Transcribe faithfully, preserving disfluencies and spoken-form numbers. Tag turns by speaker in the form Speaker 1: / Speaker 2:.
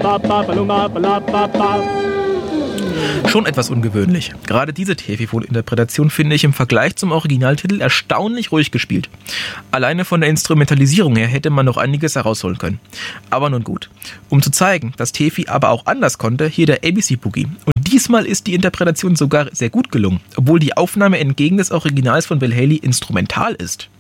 Speaker 1: Schon etwas ungewöhnlich. Gerade diese Tefifon-Interpretation finde ich im Vergleich zum Originaltitel erstaunlich ruhig gespielt. Alleine von der Instrumentalisierung her hätte man noch einiges herausholen können. Aber nun gut. Um zu zeigen, dass Tefi aber auch anders konnte, hier der A B C Boogie. Und diesmal ist die Interpretation sogar sehr gut gelungen, obwohl die Aufnahme entgegen des Originals von Bill Haley instrumental ist.